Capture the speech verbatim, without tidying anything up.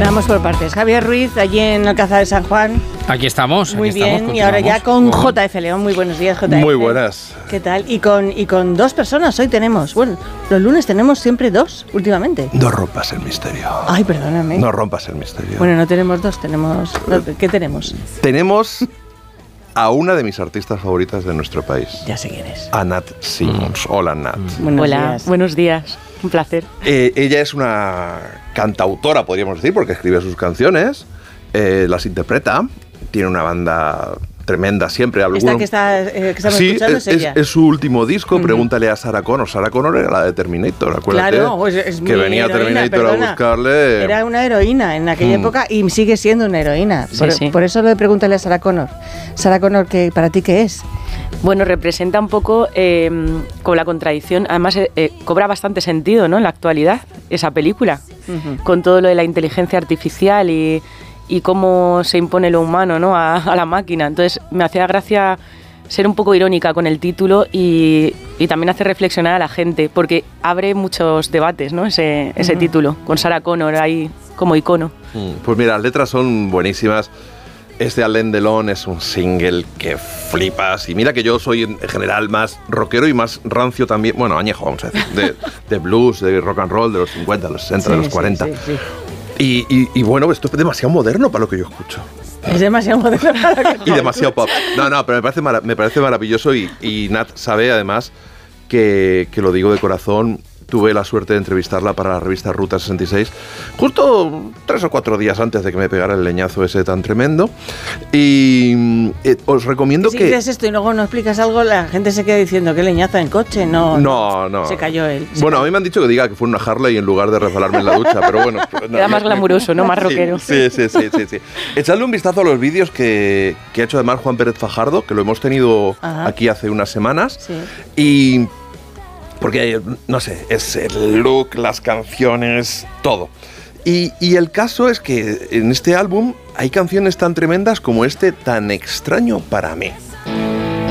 Vamos por partes. Javier Ruiz, allí en Alcázar de San Juan. Aquí estamos. Muy aquí bien, estamos, y ahora ya con J F León. Muy buenos días, J F. Muy buenas. ¿Qué tal? Y con, y con dos personas hoy tenemos. Bueno, los lunes tenemos siempre dos, últimamente. No rompas el misterio. Ay, perdóname. No rompas el misterio. Bueno, no tenemos dos, tenemos... ¿Qué tenemos? Tenemos a una de mis artistas favoritas de nuestro país. Ya sé quién es. A Nat Simmons. Mm. Hola, Nat. Mm. Buenos Hola, días. buenos días. Un placer. Eh, ella es una cantautora, podríamos decir, porque escribe sus canciones, eh, las interpreta, tiene una banda tremenda siempre. Alguno... Esta que, está, eh, que estamos sí, escuchando es, es, ella. es su último disco, Uh-huh. Pregúntale a Sarah Connor. Sarah Connor era la de Terminator, acuérdate. Claro, pues es que mi venía heroína, Terminator perdona. a buscarle. Era una heroína en aquella Mm. época y sigue siendo una heroína. Sí, por, sí. por eso lo de Pregúntale a Sarah Connor. Sarah Connor, ¿qué, ¿para ti qué es? Bueno, representa un poco eh, con la contradicción, además eh, eh, cobra bastante sentido, ¿no?, en la actualidad, esa película, Uh-huh. con todo lo de la inteligencia artificial y, y cómo se impone lo humano, ¿no?, a, a la máquina. Entonces me hacía gracia ser un poco irónica con el título y, y también hace reflexionar a la gente, porque abre muchos debates, ¿no?, ese, ese Uh-huh. título, con Sarah Connor ahí como icono. Mm, Pues mira, las letras son buenísimas. Este Alain Delon es un single que flipas. Y mira que yo soy en general más rockero y más rancio también. Bueno, añejo, vamos a decir. De, de blues, de rock and roll, de los cincuenta, de los sesenta, de Sí, los sí, cuarenta. sí, sí. Y, y, y bueno, esto es demasiado moderno para lo que yo escucho. Es demasiado moderno para lo que Y demasiado pop. No, no, pero me parece, mara- me parece maravilloso. Y, y Nat sabe además que, que lo digo de corazón. Tuve la suerte de entrevistarla para la revista Ruta sesenta y seis, justo tres o cuatro días antes de que me pegara el leñazo ese tan tremendo. Y eh, os recomiendo Si que... dices esto y luego no explicas algo, la gente se queda diciendo que leñaza en coche. No, No, no. Se cayó él. se Bueno, a cayó. mí me han dicho que diga que fue una Harley en lugar de resbalarme en la ducha, pero bueno. no, Queda más me- glamuroso, ¿no?, más Sí, rockero. Sí, sí, sí, sí, sí. Echadle un vistazo a los vídeos que, que ha hecho además Juan Pérez Fajardo, que lo hemos tenido Ajá. aquí hace unas semanas. Sí. Y... porque, no sé, es el look, las canciones, todo. Y, y el caso es que en este álbum hay canciones tan tremendas como este Tan extraño para mí.